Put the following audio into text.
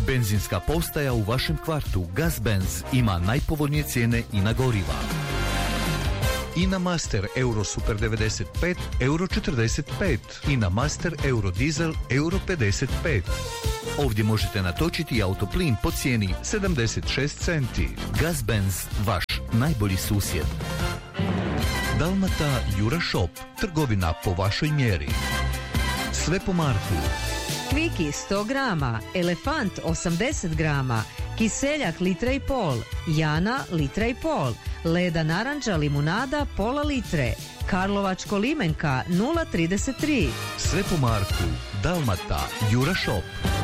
Benzinska postaja u vašem kvartu Gazbenz ima najpovoljnije cijene i na goriva. INA Master Euro Super 95 Euro 45, INA Master Euro Diesel Euro 55. Ovdje možete natočiti autoplin po cijeni 76 centi. Gazbenz, vaš najbolji susjed. Dalmata Jura Shop, trgovina po vašoj mjeri. Sve po Marku. Kviki 100 grama, Elefant 80 grama, Kiseljak litra i pol, Jana litra i pol, Leda naranđa limunada pola litre, Karlovačko limenka 0,33. Sve po Marku. Dalmata Jura Shop.